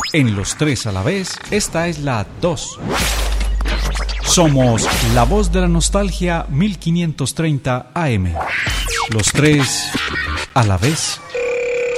En Los Tres a la Vez, esta es la 2. Somos la voz de la nostalgia 1530 AM. Los Tres a la Vez.